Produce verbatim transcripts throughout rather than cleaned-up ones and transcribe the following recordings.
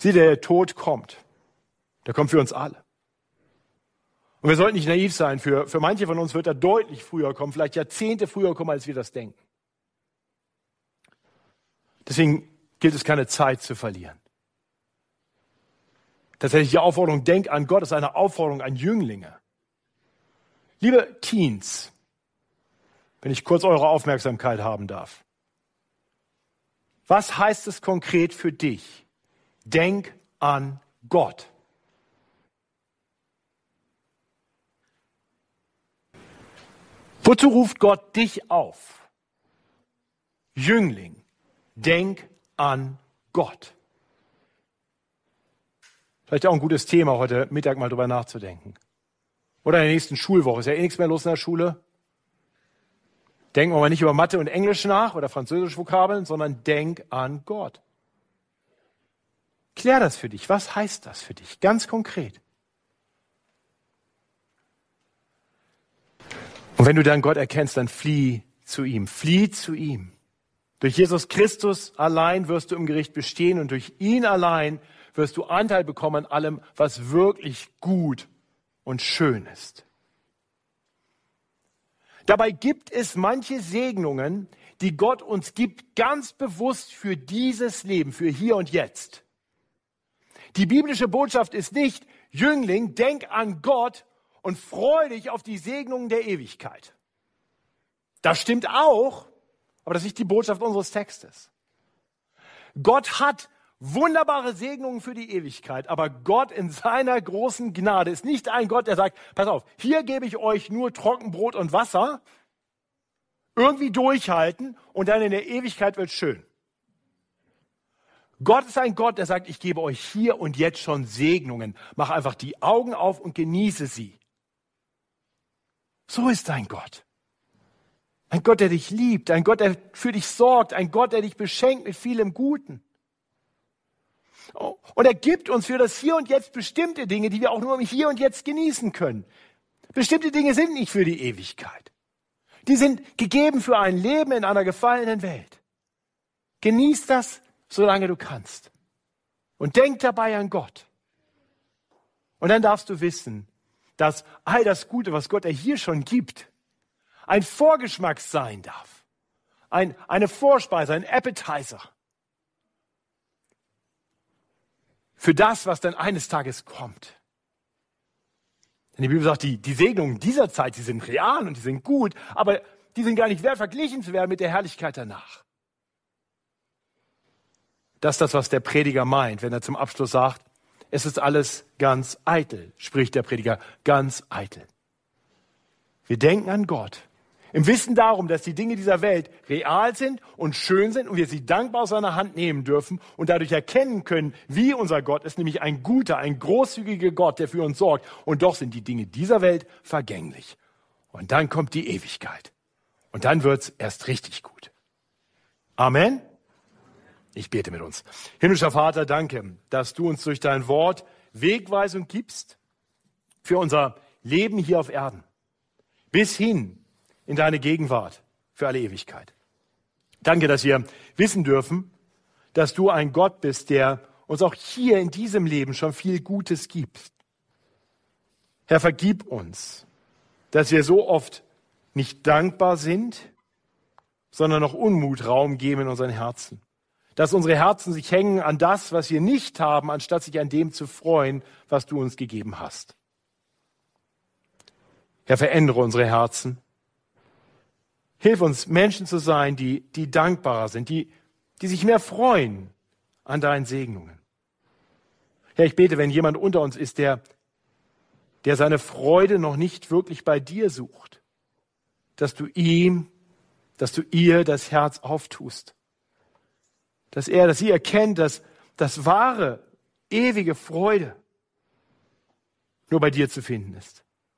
Sieh, der Tod kommt. Der kommt für uns alle. Und wir sollten nicht naiv sein. Für, für manche von uns wird er deutlich früher kommen, vielleicht Jahrzehnte früher kommen, als wir das denken. Deswegen gilt es, keine Zeit zu verlieren. Tatsächlich die Aufforderung, denk an Gott, ist eine Aufforderung an Jünglinge. Liebe Teens, wenn ich kurz eure Aufmerksamkeit haben darf. Was heißt es konkret für dich? Denk an Gott. Wozu ruft Gott dich auf? Jüngling, denk an Gott. Vielleicht auch ein gutes Thema, heute Mittag mal drüber nachzudenken. Oder in der nächsten Schulwoche. Ist ja eh nichts mehr los in der Schule. Denken wir mal nicht über Mathe und Englisch nach oder französische Vokabeln, sondern denk an Gott. Klär das für dich. Was heißt das für dich? Ganz konkret. Und wenn du dann Gott erkennst, dann flieh zu ihm. Flieh zu ihm. Durch Jesus Christus allein wirst du im Gericht bestehen und durch ihn allein wirst du Anteil bekommen an allem, was wirklich gut und schön ist. Dabei gibt es manche Segnungen, die Gott uns gibt, ganz bewusst für dieses Leben, für hier und jetzt. Die biblische Botschaft ist nicht, Jüngling, denk an Gott und freu dich auf die Segnungen der Ewigkeit. Das stimmt auch, aber das ist nicht die Botschaft unseres Textes. Gott hat wunderbare Segnungen für die Ewigkeit, aber Gott in seiner großen Gnade ist nicht ein Gott, der sagt, pass auf, hier gebe ich euch nur Trockenbrot und Wasser, irgendwie durchhalten und dann in der Ewigkeit wird schön. Gott ist ein Gott, der sagt, ich gebe euch hier und jetzt schon Segnungen. Mach einfach die Augen auf und genieße sie. So ist dein Gott. Ein Gott, der dich liebt, ein Gott, der für dich sorgt, ein Gott, der dich beschenkt mit vielem Guten. Und er gibt uns für das Hier und Jetzt bestimmte Dinge, die wir auch nur im Hier und Jetzt genießen können. Bestimmte Dinge sind nicht für die Ewigkeit. Die sind gegeben für ein Leben in einer gefallenen Welt. Genieß das, solange du kannst. Und denk dabei an Gott. Und dann darfst du wissen, dass all das Gute, was Gott dir hier schon gibt, ein Vorgeschmack sein darf. Ein, eine Vorspeise, ein Appetizer. Für das, was dann eines Tages kommt. Denn die Bibel sagt, die, die Segnungen dieser Zeit, die sind real und die sind gut, aber die sind gar nicht wert, verglichen zu werden mit der Herrlichkeit danach. Das ist das, was der Prediger meint, wenn er zum Abschluss sagt, es ist alles ganz eitel, spricht der Prediger, ganz eitel. Wir denken an Gott, im Wissen darum, dass die Dinge dieser Welt real sind und schön sind und wir sie dankbar aus seiner Hand nehmen dürfen und dadurch erkennen können, wie unser Gott ist, nämlich ein guter, ein großzügiger Gott, der für uns sorgt. Und doch sind die Dinge dieser Welt vergänglich. Und dann kommt die Ewigkeit. Und dann wird's erst richtig gut. Amen. Ich bete mit uns. Himmlischer Vater, danke, dass du uns durch dein Wort Wegweisung gibst für unser Leben hier auf Erden. Bis hin in deine Gegenwart für alle Ewigkeit. Danke, dass wir wissen dürfen, dass du ein Gott bist, der uns auch hier in diesem Leben schon viel Gutes gibt. Herr, vergib uns, dass wir so oft nicht dankbar sind, sondern noch Unmut Raum geben in unseren Herzen. Dass unsere Herzen sich hängen an das, was wir nicht haben, anstatt sich an dem zu freuen, was du uns gegeben hast. Herr, verändere unsere Herzen. Hilf uns, Menschen zu sein, die, die dankbarer sind, die, die sich mehr freuen an deinen Segnungen. Herr, ich bete, wenn jemand unter uns ist, der, der seine Freude noch nicht wirklich bei dir sucht, dass du ihm, dass du ihr das Herz auftust. Dass er, dass sie erkennt, dass das wahre, ewige Freude nur bei dir zu finden ist.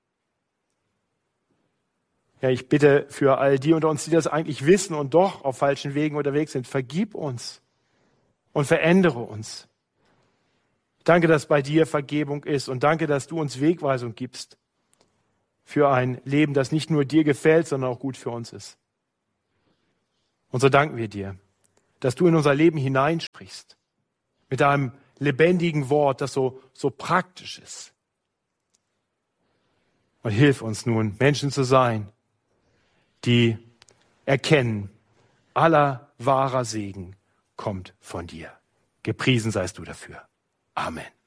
Ja, ich bitte für all die unter uns, die das eigentlich wissen und doch auf falschen Wegen unterwegs sind, vergib uns und verändere uns. Danke, dass bei dir Vergebung ist und danke, dass du uns Wegweisung gibst für ein Leben, das nicht nur dir gefällt, sondern auch gut für uns ist. Und so danken wir dir, dass du in unser Leben hineinsprichst mit deinem lebendigen Wort, das so, so praktisch ist. Und hilf uns nun, Menschen zu sein, die erkennen, aller wahrer Segen kommt von dir. Gepriesen seist du dafür. Amen.